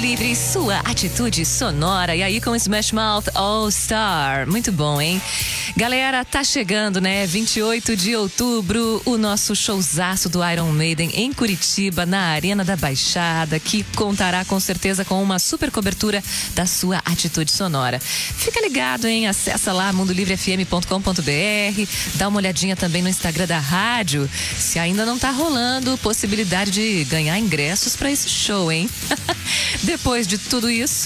Livre, sua atitude sonora. E aí com Smash Mouth All Star. Muito bom, hein? Galera, tá chegando, né? 28 de outubro, o nosso showzaço do Iron Maiden em Curitiba, na Arena da Baixada, que contará com certeza com uma super cobertura da sua atitude sonora. Fica ligado, hein? Acessa lá mundolivrefm.com.br, dá uma olhadinha também no Instagram da rádio, se ainda não tá rolando possibilidade de ganhar ingressos para esse show, hein? Depois de tudo isso,